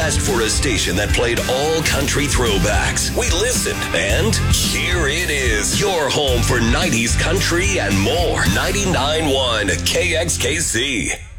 asked for a station that played all country throwbacks. We listened, and here it is. Your home for 90s country and more. 99.1 KXKC.